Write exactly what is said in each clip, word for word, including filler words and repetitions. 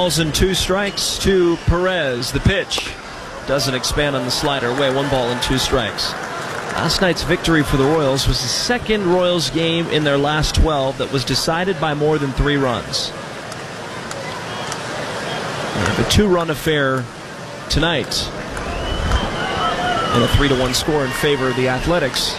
balls and two strikes to Perez. The pitch doesn't expand on the slider. Away, one ball and two strikes. Last night's victory for the Royals was the second Royals game in their last twelve that was decided by more than three runs. They have a two-run affair tonight and a three to one score in favor of the Athletics.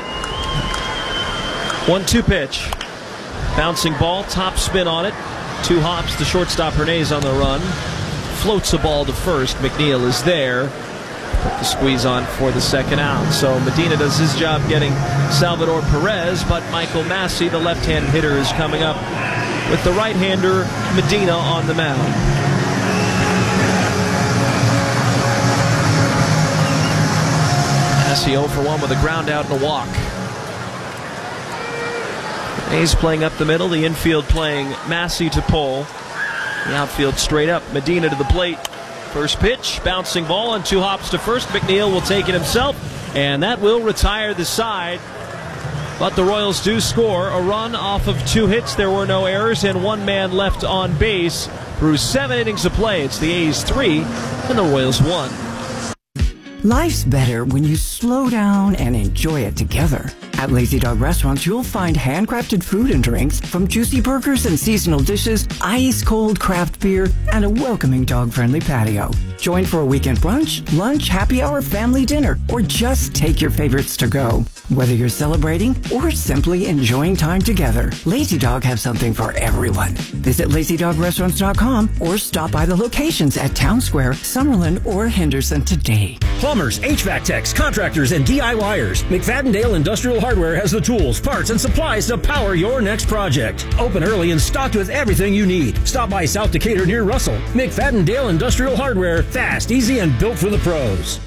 one two pitch. Bouncing ball, top spin on it. Two hops, the shortstop Hernandez on the run. Floats the ball to first. McNeil is there. Put the squeeze on for the second out. So Medina does his job getting Salvador Perez, but Michael Massey, the left-hand hitter, is coming up with the right-hander Medina on the mound. Massey oh for one with a ground out and a walk. Hayes playing up the middle, the infield playing Massey to pull. The outfield straight up, Medina to the plate. First pitch, bouncing ball, and two hops to first. McNeil will take it himself, and that will retire the side. But the Royals do score a run off of two hits. There were no errors, and one man left on base through seven innings of play. It's the A's three, and the Royals one. Life's better when you slow down and enjoy it together. At Lazy Dog Restaurants, you'll find handcrafted food and drinks, from juicy burgers and seasonal dishes, ice-cold craft beer, and a welcoming dog-friendly patio. Join for a weekend brunch, lunch, happy hour, family dinner, or just take your favorites to go. Whether you're celebrating or simply enjoying time together, Lazy Dog has something for everyone. Visit lazy dog restaurants dot com or stop by the locations at Town Square, Summerlin, or Henderson today. Plumbers, H V A C techs, contractors, and DIYers. McFadden-Dale Industrial Hardware has the tools, parts, and supplies to power your next project. Open early and stocked with everything you need. Stop by South Decatur near Russell. McFadden-Dale Industrial Hardware. Fast, easy, and built for the pros.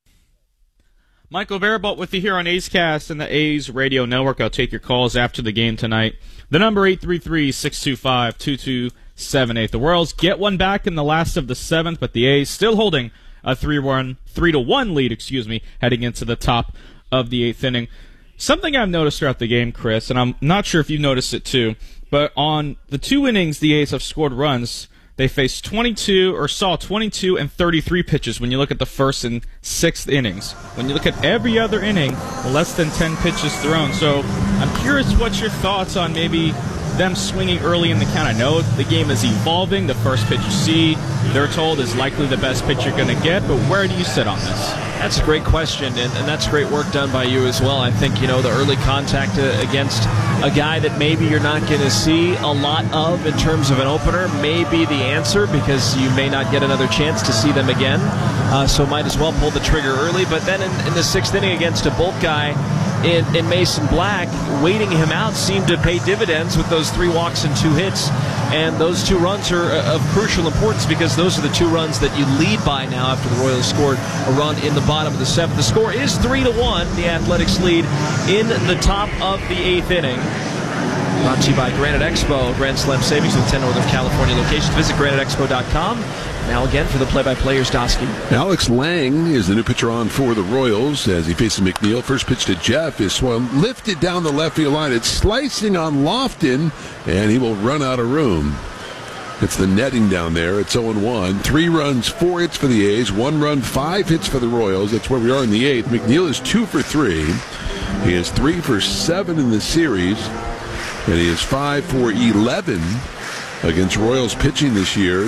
Michael Barabalt with you here on A's Cast and the A's Radio Network. I'll take your calls after the game tonight. The number eight three three, six two five, two two seven eight. The Royals get one back in the last of the seventh, but the A's still holding a three one, three to one lead, excuse me, heading into the top of the eighth inning. Something I've noticed throughout the game, Chris, and I'm not sure if you've noticed it too, but on the two innings the A's have scored runs, they faced twenty-two or saw twenty-two and thirty-three pitches when you look at the first and sixth innings. When you look at every other inning, less than ten pitches thrown. So I'm curious what's your thoughts on maybe them swinging early in the count. I know the game is evolving. The first pitch you see, they're told, is likely the best pitch you're going to get, but where do you sit on this? That's a great question, and, and that's great work done by you as well. I think, you know, the early contact uh, against a guy that maybe you're not going to see a lot of in terms of an opener may be the answer, because you may not get another chance to see them again. Uh, so might as well pull the trigger early. But then in, in the sixth inning against a bulk guy in, in Mason Black, waiting him out seemed to pay dividends with those three walks and two hits. And those two runs are of crucial importance, because those are the two runs that you lead by now after the Royals scored a run in the bottom of the seventh. The score is three to one. The Athletics lead in the top of the eighth inning. Brought to you by Granite Expo, Grand Slam savings with ten Northern California locations. Visit granite expo dot com. Now again for the play-by-play, here's Dosky. Alex Lang is the new pitcher on for the Royals as he faces McNeil. First pitch to Jeff is swung, lifted down the left field line. It's slicing on Lofton, and he will run out of room. It's the netting down there. It's oh one. Three runs, four hits for the A's. One run, five hits for the Royals. That's where we are in the eighth. McNeil is two for three. He is three for seven in the series, and he is five for eleven against Royals pitching this year.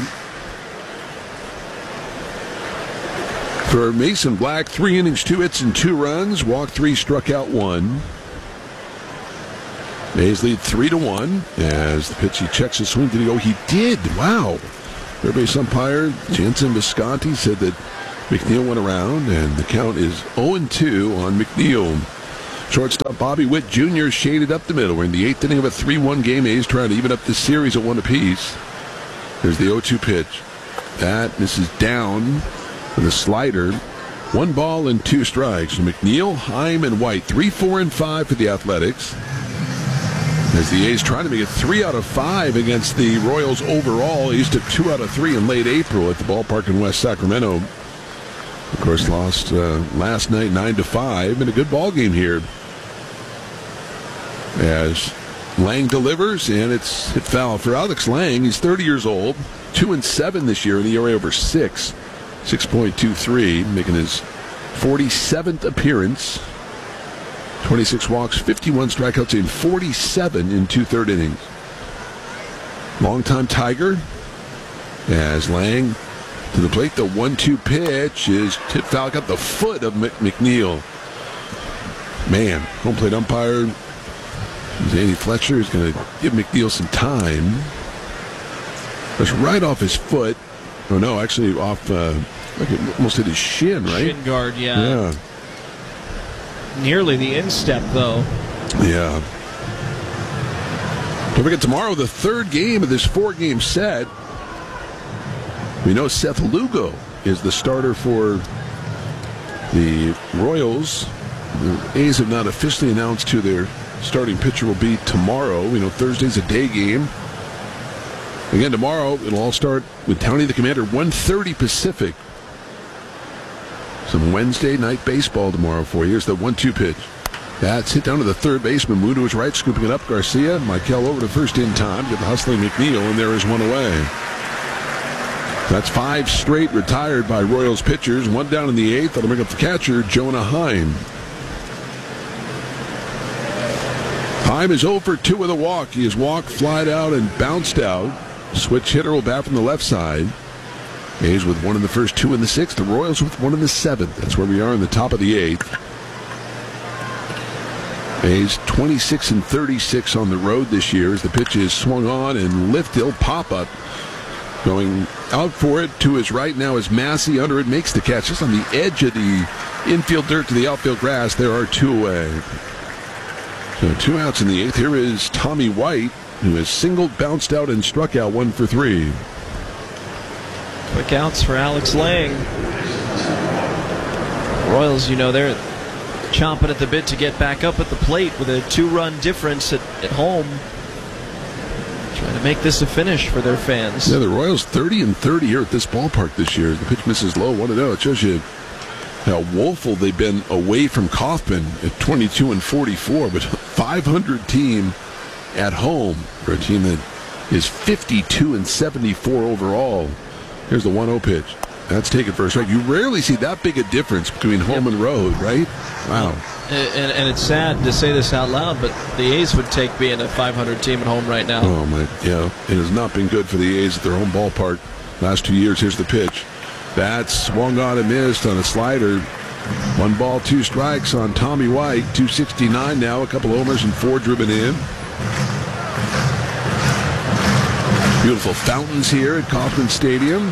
For Mason Black, three innings, two hits, and two runs. Walked three, struck out one. A's lead three to one as the pitch, he checks his swing. Did he go? He did. Wow. Third base umpire Jensen Visconti said that McNeil went around, and the count is oh and two on McNeil. Shortstop Bobby Witt Junior shaded up the middle. We're in the eighth inning of a three one game. A's trying to even up this series at one apiece. There's the oh two pitch. That misses down with a slider. One ball and two strikes. McNeil, Heim, and White. Three, four, and five for the Athletics. As the A's trying to make it three out of five against the Royals overall. A's took two out of three in late April at the ballpark in West Sacramento. Of course, lost uh, last night nine to five in a good ball game here. As Lang delivers, and it's hit foul for Alex Lang. He's thirty years old. two and seven this year, an E R A over six, six point two three, making his forty-seventh appearance. twenty-six walks, fifty-one strikeouts in forty-seven in two-third innings. Longtime Tiger, as Lang to the plate. The one two pitch is tip foul, got the foot of McNeil. Man, home plate umpire Andy Fletcher is going to give McNeil some time. That's right off his foot. Oh no, actually off, uh, like it almost hit his shin, right? Shin guard, yeah. Yeah. Nearly the instep, though. Yeah. Don't forget, tomorrow, the third game of this four-game set. We know Seth Lugo is the starter for the Royals. The A's have not officially announced who their starting pitcher will be tomorrow. We know Thursday's a day game. Again, tomorrow, it'll all start with Townie the Commander, one thirty Pacific. Some Wednesday night baseball tomorrow for you. Here's the one two pitch. That's hit down to the third baseman. Moon to his right, scooping it up. Garcia, Michael over to first in time. Get the hustling McNeil, and there is one away. That's five straight retired by Royals pitchers. One down in the eighth. That'll bring up the catcher, Jonah Heim. Heim is oh for two with a walk. He has walked, flied out, and bounced out. Switch hitter will bat from the left side. A's with one in the first, two in the sixth. The Royals with one in the seventh. That's where we are in the top of the eighth. A's twenty-six and thirty-six on the road this year as the pitch is swung on and lifted. He'll pop up. Going out for it to his right now is Massey. Under it, makes the catch just on the edge of the infield dirt to the outfield grass. There are two away. So two outs in the eighth. Here is Tommy White, who has singled, bounced out, and struck out one for three. Quick outs for Alex Lang. Royals, you know, they're chomping at the bit to get back up at the plate with a two-run difference at, at home. Trying to make this a finish for their fans. Yeah, the Royals thirty and thirty here at this ballpark this year. The pitch misses low, one to oh. It shows you how woeful they've been away from Kauffman at twenty-two and forty-four, but five hundred team at home for a team that is fifty-two and seventy-four overall. Here's the one oh pitch. That's taken for a strike. You rarely see that big a difference between home yep. and road, right? Wow. And, and it's sad to say this out loud, but the A's would take being a five hundred team at home right now. Oh, my. Yeah, it has not been good for the A's at their home ballpark last two years. Here's the pitch. That's swung on and missed on a slider. One ball, two strikes on Tommy White. two sixty-nine now, a couple homers and four driven in. Beautiful fountains here at Kauffman Stadium.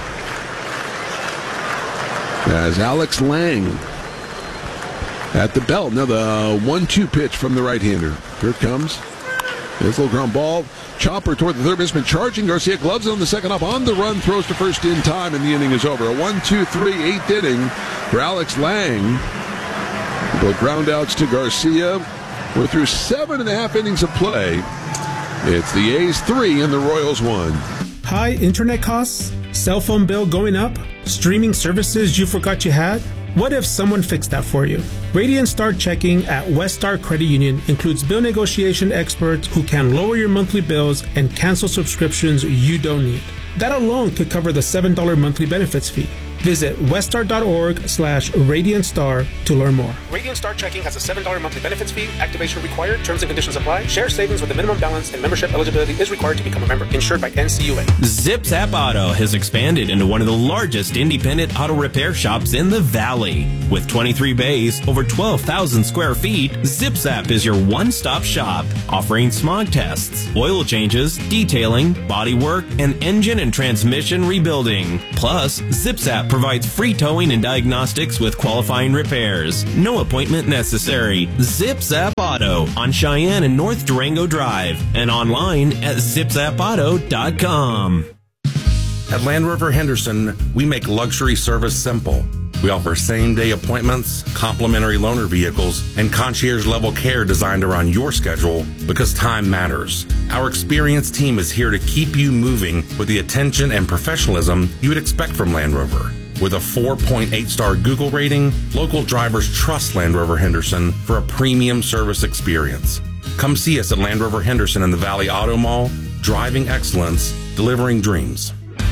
As Alex Lang at the belt. Now the one two pitch from the right-hander. Here it comes. There's a little ground ball. Chopper toward the third baseman, charging. Garcia gloves it on the second up. On the run, throws to first in time, and the inning is over. A one two three, eighth inning for Alex Lang. The ground outs to Garcia. We're through seven and a half innings of play. It's the A's three and the Royals one. High internet costs? Cell phone bill going up? Streaming services you forgot you had? What if someone fixed that for you? Radiant Star Checking at West Star Credit Union includes bill negotiation experts who can lower your monthly bills and cancel subscriptions you don't need. That alone could cover the seven dollars monthly benefits fee. Visit weststar.org slash Radiant Star to learn more. Radiant Star Checking has a seven dollars monthly benefits fee. Activation required. Terms and conditions apply. Share savings with a minimum balance and membership eligibility is required to become a member. Insured by N C U A. ZipZap Auto has expanded into one of the largest independent auto repair shops in the Valley. With twenty-three bays, over twelve thousand square feet, ZipZap is your one-stop shop, offering smog tests, oil changes, detailing, bodywork, and engine and transmission rebuilding. Plus, ZipZap provides free towing and diagnostics with qualifying repairs. No appointment necessary. ZipZap Auto on Cheyenne and North Durango Drive and online at zip zap auto dot com. At Land Rover Henderson, we make luxury service simple. We offer same-day appointments, complimentary loaner vehicles, and concierge-level care designed around your schedule because time matters. Our experienced team is here to keep you moving with the attention and professionalism you would expect from Land Rover. With a four point eight star Google rating, local drivers trust Land Rover Henderson for a premium service experience. Come see us at Land Rover Henderson in the Valley Auto Mall, driving excellence, delivering dreams.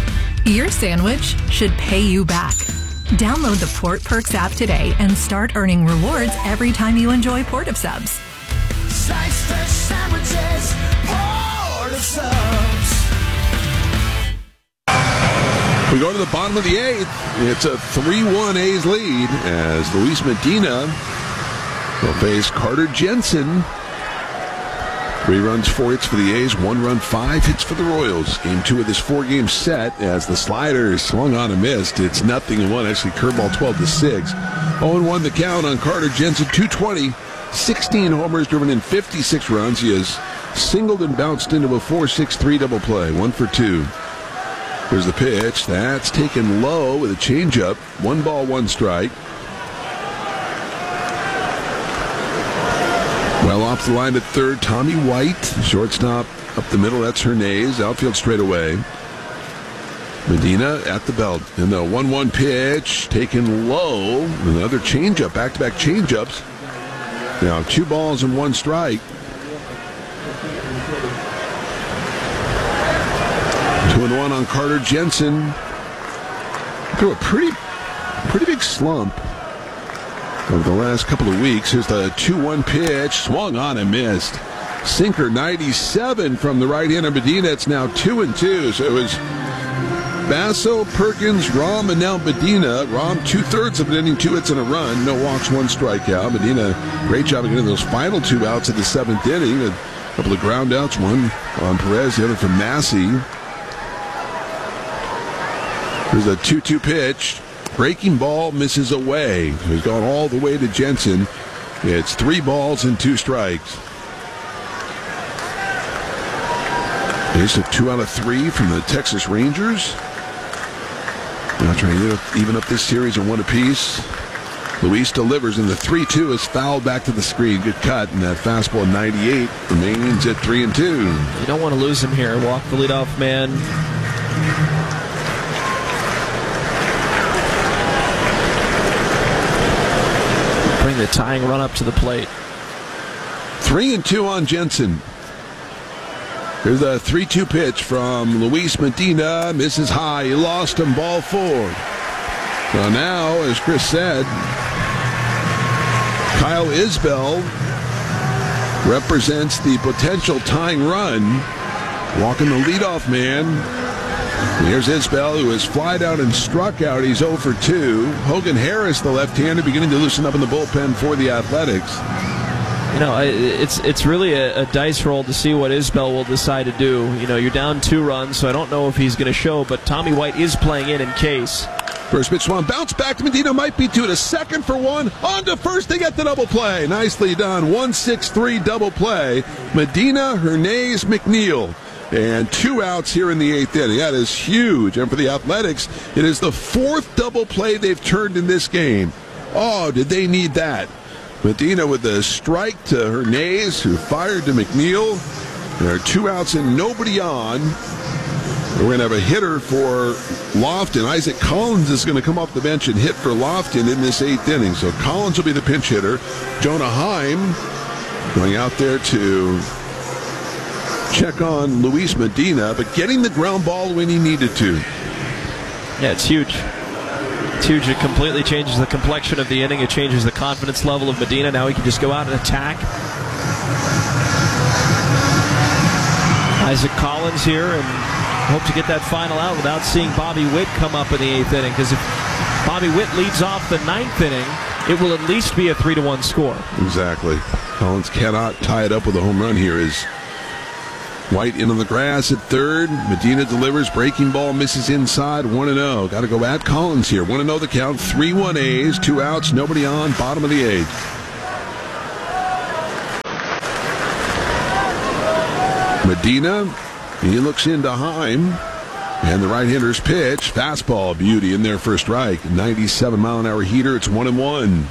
Your sandwich should pay you back. Download the Port Perks app today and start earning rewards every time you enjoy Port of Subs. Slice fresh sandwiches, Port of Subs. We go to the bottom of the eighth. It's a three one A's lead as Luis Medina will face Carter Jensen. Three runs, four hits for the A's, one run, five hits for the Royals. Game two of this four-game set as the slider swung on and missed. It's nothing and one, actually curveball twelve to six. oh and one the count on Carter Jensen, two twenty, sixteen homers, driven in fifty-six runs. He has singled and bounced into a four six three double play, one for two. Here's the pitch. That's taken low with a changeup. One ball, one strike. Well off the line at third, Tommy White. Shortstop up the middle, that's Hernandez. Outfield straight away. Medina at the belt. And the one one pitch taken low. Another changeup, back-to-back changeups. Now two balls and one strike. Two and one on Carter Jensen. Through a pretty, pretty big slump over the last couple of weeks. Here's the two one pitch. Swung on and missed. Sinker ninety-seven from the right-hander Medina. It's now two and two. So it was Basso, Perkins, Rom, and now Medina. Rom, two-thirds of an inning, two hits and a run. No walks, one strikeout. Medina, great job of getting those final two outs of the seventh inning. A couple of ground outs, one on Perez, the other from Massey. Here's a two two pitch. Breaking ball misses away. He's gone all the way to Jensen. It's three balls and two strikes. Ace of two out of three from the Texas Rangers. Now trying to even up this series in one apiece. Luis delivers, and the three two is fouled back to the screen. Good cut, and that fastball ninety-eight remains at three and two. You don't want to lose him here. Walk the leadoff man. Bring the tying run up to the plate. Three and two on Jensen. Here's a three two pitch from Luis Medina. Misses high. He lost him. Ball four. So now, as Chris said, Kyle Isbell represents the potential tying run. Walking the leadoff man. Here's Isbell, who has flied out and struck out. He's oh for two. Hogan Harris, the left-hander, beginning to loosen up in the bullpen for the Athletics. You know, it's it's really a, a dice roll to see what Isbell will decide to do. You know, you're down two runs, so I don't know if he's going to show, but Tommy White is playing in in case. First pitch swung, bounce back to Medina, might be two to second for one. On to first, they get the double play. Nicely done. one six three double play. Medina, Hernandez, McNeil. And two outs here in the eighth inning. That is huge. And for the Athletics, it is the fourth double play they've turned in this game. Oh, did they need that? Medina with the strike to Hernandez, who fired to McNeil. There are two outs and nobody on. We're going to have a hitter for Lofton. Isaac Collins is going to come off the bench and hit for Lofton in this eighth inning. So Collins will be the pinch hitter. Jonah Heim going out there to check on Luis Medina, but getting the ground ball when he needed to. Yeah, it's huge. It's huge. It completely changes the complexion of the inning. It changes the confidence level of Medina. Now he can just go out and attack. Isaac Collins here, and hope to get that final out without seeing Bobby Witt come up in the eighth inning, because if Bobby Witt leads off the ninth inning, it will at least be a three to one score. Exactly. Collins cannot tie it up with a home run here as White in on the grass at third. Medina delivers. Breaking ball misses inside. one and oh. Got to go at Collins here. one and oh the count. three one A's. Two outs. Nobody on. Bottom of the eighth. Medina. He looks into Heim. And the right-hander's pitch. Fastball. Beauty in there for a strike. ninety-seven mile an hour heater. It's one and one.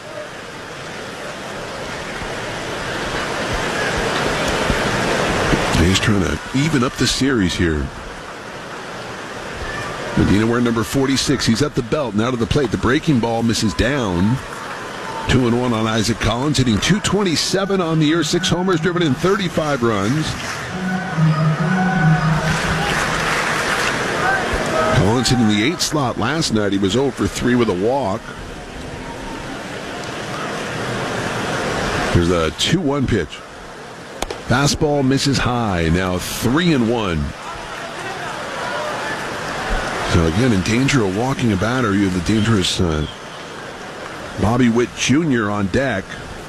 He's trying to even up the series here. Medina wearing number forty-six. He's at the belt. Now to the plate. The breaking ball misses down. Two and one on Isaac Collins, hitting two twenty-seven on the year. Six homers, driven in thirty-five runs. Collins hitting the eight slot last night. He was zero for three with a walk. Here's the two one pitch. Fastball misses high. Now three and one. So again, in danger of walking a batter, you have the dangerous uh, Bobby Witt Junior on deck.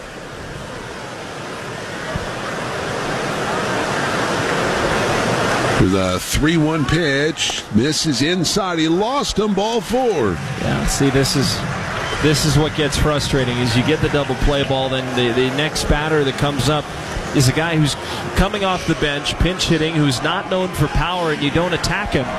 With a three one pitch, misses inside. He lost him, ball four. Yeah, see, this is this is what gets frustrating. Is you get the double play ball, then the, the next batter that comes up is a guy who's coming off the bench, pinch hitting, who's not known for power, and you don't attack him.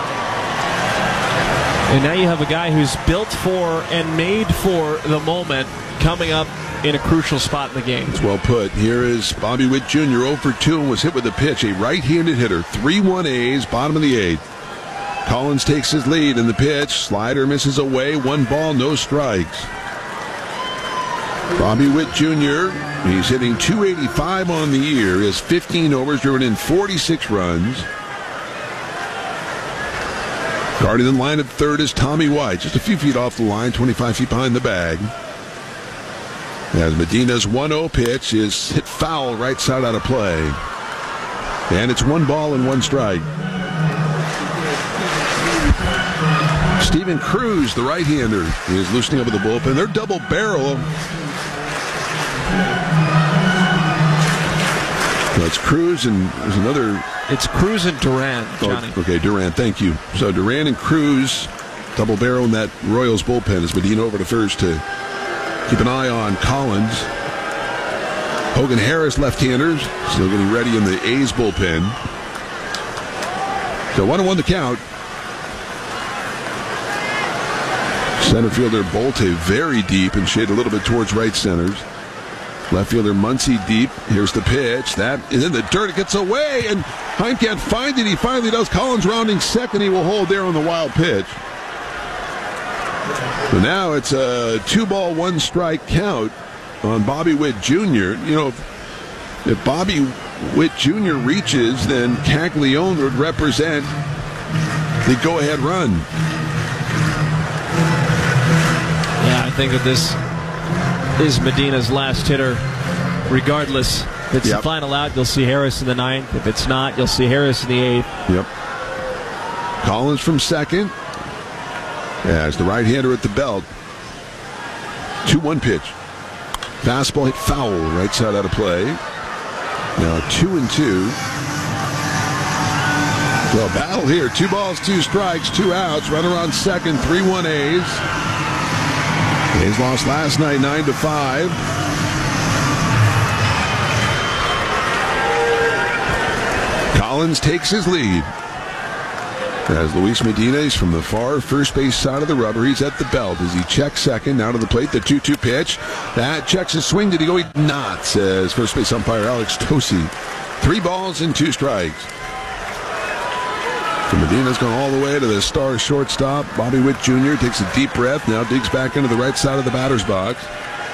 And now you have a guy who's built for and made for the moment coming up in a crucial spot in the game. It's well put. Here is Bobby Witt Junior zero for two and was hit with a pitch. A right-handed hitter. three one A's, bottom of the eighth. Collins takes his lead in the pitch. Slider misses away. One ball, no strikes. Bobby Witt Junior, he's hitting two eighty-five on the year. He has fifteen overs, driven in forty-six runs. Guarding the line at third is Tommy White. Just a few feet off the line, twenty-five feet behind the bag. As Medina's one oh pitch is hit foul right side out of play. And it's one ball and one strike. Steven Cruz, the right-hander, is loosening up with the bullpen. They're double barrel. So it's Cruz and there's another. It's Cruz and Duran, Johnny. Oh, okay, Duran, thank you. So Duran and Cruz double barrel in that Royals bullpen as Medina over to first to keep an eye on Collins. Hogan Harris, left-handers, still getting ready in the A's bullpen. So one and one to count. Center fielder Bolte very deep and shade a little bit towards right centers. Left fielder Muncy deep. Here's the pitch. That is in the dirt. It gets away, and Hine can't find it. He finally does. Collins rounding second. He will hold there on the wild pitch. So now it's a two-ball, one-strike count on Bobby Witt Junior You know, if, if Bobby Witt Junior reaches, then Caglione would represent the go-ahead run. Yeah, I think that this is Medina's last hitter. Regardless, if it's yep. the final out, you'll see Harris in the ninth. If it's not, you'll see Harris in the eighth. Yep. Collins from second. As the right-hander at the belt. two one pitch. Fastball hit foul, right side out of play. Now two and two. Well, battle here. Two balls, two strikes, two outs. Runner on second, three one A's. A's lost last night, nine to five. Collins takes his lead. As Luis Medina is from the far first base side of the rubber. He's at the belt as he checks second. Now to the plate, the two two pitch. That checks his swing. Did he go? He not, says first base umpire Alex Tosi. Three balls and two strikes. So Medina's gone all the way to the star shortstop. Bobby Witt Junior takes a deep breath. Now digs back into the right side of the batter's box.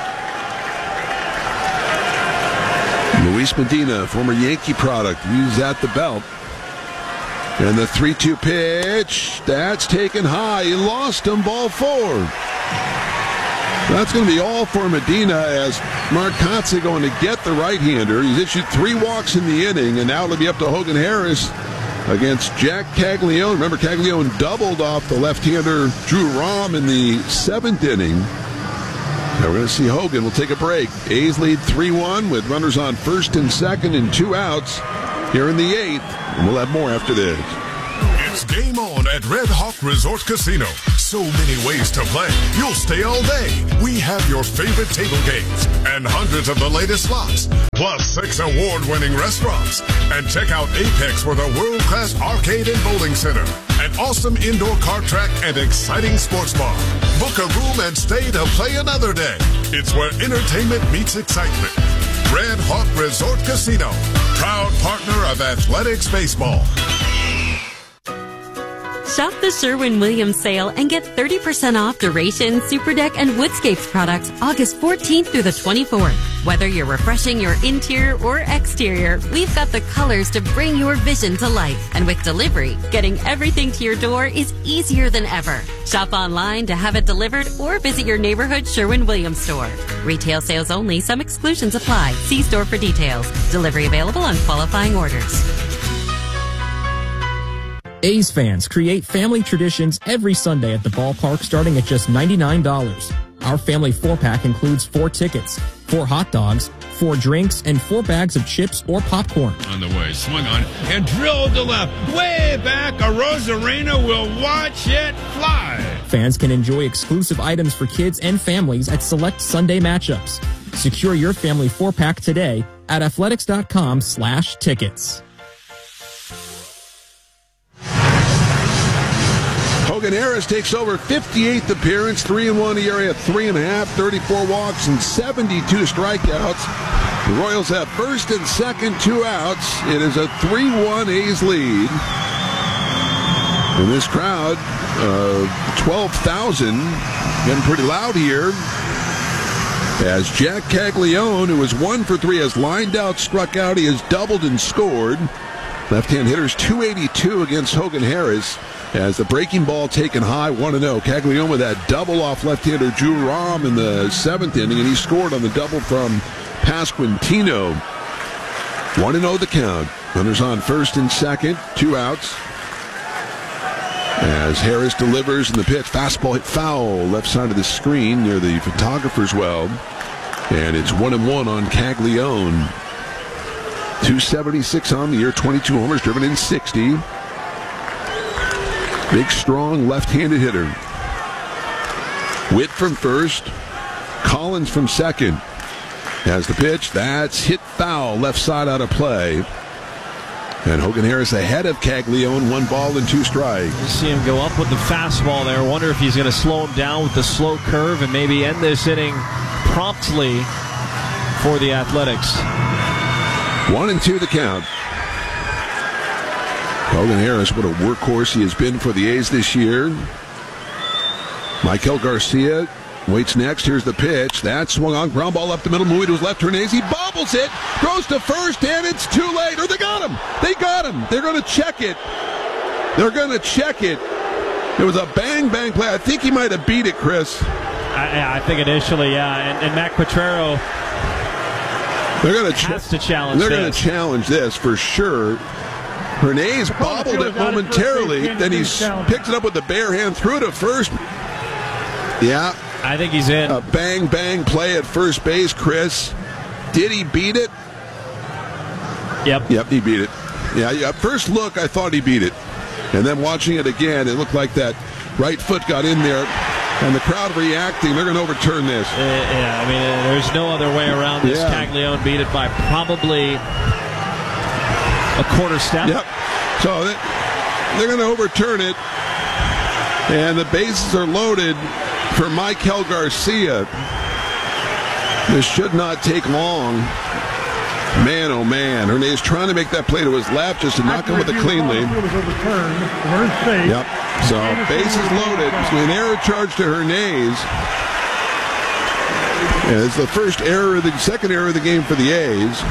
Luis Medina, former Yankee product, he's at the belt. And the three two pitch, that's taken high. He lost him, ball four. That's going to be all for Medina as Mark Kotsay going to get the right-hander. He's issued three walks in the inning, and now it'll be up to Hogan Harris against Jack Caglione. Remember, Caglione doubled off the left-hander Drew Rahm in the seventh inning. Now we're going to see Hogan. We'll take a break. A's lead three one with runners on first and second and two outs here in the eighth. And we'll have more after this. It's game on at Red Hawk Resort Casino. So many ways to play. You'll stay all day. We have your favorite table games and hundreds of the latest slots, plus six award-winning restaurants. And check out Apex with a world-class arcade and bowling center, an awesome indoor kart track, and exciting sports bar. Book a room and stay to play another day. It's where entertainment meets excitement. Red Hawk Resort Casino, proud partner of Athletics Baseball. Shop the Sherwin-Williams sale and get thirty percent off Duration, Superdeck, and Woodscapes products August fourteenth through the twenty-fourth. Whether you're refreshing your interior or exterior, we've got the colors to bring your vision to life. And with delivery, getting everything to your door is easier than ever. Shop online to have it delivered or visit your neighborhood Sherwin-Williams store. Retail sales only. Some exclusions apply. See store for details. Delivery available on qualifying orders. A's fans, create family traditions every Sunday at the ballpark starting at just ninety-nine dollars. Our family four-pack includes four tickets, four hot dogs, four drinks, and four bags of chips or popcorn. On the way, swung on and drilled to left. Way back, a Rosarena will watch it fly. Fans can enjoy exclusive items for kids and families at select Sunday matchups. Secure your family four-pack today at athletics.com slash tickets. Hogan Harris takes over fifty-eighth appearance, three and one E R A at three and a half, thirty-four walks and seventy-two strikeouts. The Royals have first and second, two outs. It is a three one A's lead. And this crowd, uh, twelve thousand, getting pretty loud here. As Jack Caglione, who is one for three, has lined out, struck out. He has doubled and scored. Left-hand hitters two eighty-two against Hogan Harris. As the breaking ball taken high, one and oh. Caglione with that double off left-hander Drew Rom in the seventh inning, and he scored on the double from Pasquantino. one and oh the count. Runners on first and second, two outs. As Harris delivers in the pitch, fastball hit foul, left side of the screen near the photographer's well. And it's one and one on Caglione. two seventy-six on the year, twenty-two homers, driven in sixty. Big, strong, left-handed hitter. Witt from first. Collins from second. Has the pitch. That's hit foul. Left side out of play. And Hogan Harris ahead of Caglione. One ball and two strikes. You see him go up with the fastball there. Wonder if he's going to slow him down with the slow curve and maybe end this inning promptly for the Athletics. One and two the count. Hogan Harris, what a workhorse he has been for the A's this year. Michael Garcia waits next. Here's the pitch. That swung on. Ground ball up the middle. Moving to his left. Hernandez. He bobbles it. Goes to first, and it's too late. Or they got him. They got him. They're going to check it. They're going to check it. It was a bang-bang play. I think he might have beat it, Chris. I, I think initially, yeah. And, and Matt Quatraro they're going to ch- has to challenge They're this. going to challenge this for sure. Hernandez bobbled it momentarily, then he picks it up with the bare hand, threw it to first. Yeah. I think he's in. A bang-bang play at first base, Chris. Did he beat it? Yep. Yep, he beat it. Yeah, yeah, at first look, I thought he beat it. And then watching it again, it looked like that right foot got in there. And the crowd reacting, they're going to overturn this. Uh, yeah, I mean, uh, there's no other way around this. Yeah. Caglione beat it by probably a quarter step. Yep. So they're going to overturn it. And the bases are loaded for Michael Garcia. This should not take long. Man, oh man. Hernandez trying to make that play to his left just to knock him with a clean lead. Yep. So bases loaded. So an error charge to Hernandez. And it's the first error, of the second error of the game for the A's.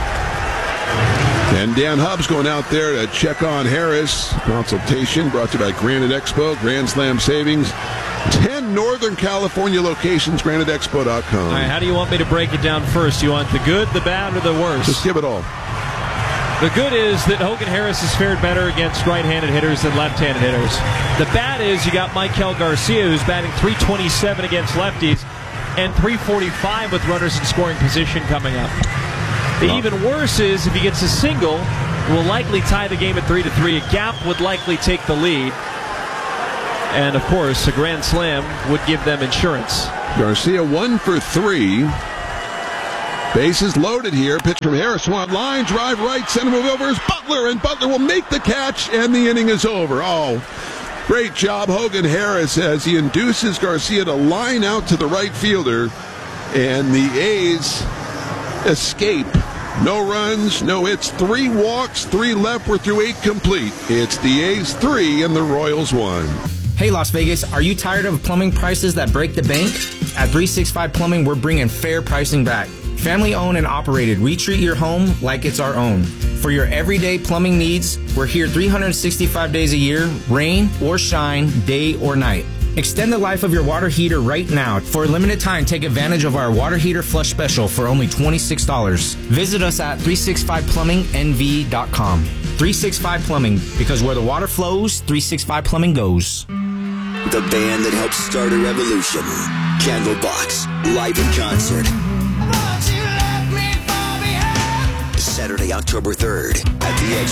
And Dan Hubbs going out there to check on Harris. Consultation brought to you by Granite Expo, Grand Slam Savings. ten Northern California locations, granite expo dot com. All right, how do you want me to break it down first? You want the good, the bad, or the worst? Just give it all. The good is that Hogan Harris has fared better against right-handed hitters than left-handed hitters. The bad is you got Michael Garcia, who's batting three twenty-seven against lefties and three forty-five with runners in scoring position coming up. The even worse is if he gets a single, will likely tie the game at three to three. A gap would likely take the lead. And, of course, a grand slam would give them insurance. Garcia one for three. Bases loaded here. Pitch from Harris. One line. Drive right. Send him over is Butler. And Butler will make the catch. And the inning is over. Oh, great job, Hogan Harris, as he induces Garcia to line out to the right fielder. And the A's escape No runs, no hits, three walks, three left. We're through eight complete. It's the A's three and the Royals one. Hey, Las Vegas, are you tired of plumbing prices that break the bank? At three sixty-five Plumbing, we're bringing fair pricing back. Family owned and operated, we treat your home like it's our own. For your everyday plumbing needs, we're here three hundred sixty-five days a year, rain or shine, day or night. Extend the life of your water heater right now. For a limited time, take advantage of our water heater flush special for only twenty-six dollars. Visit us at three sixty-five plumbing n v dot com. three sixty-five Plumbing, because where the water flows, three sixty-five Plumbing goes. The band that helped start a revolution. Candlebox, live in concert. Saturday, October third at the X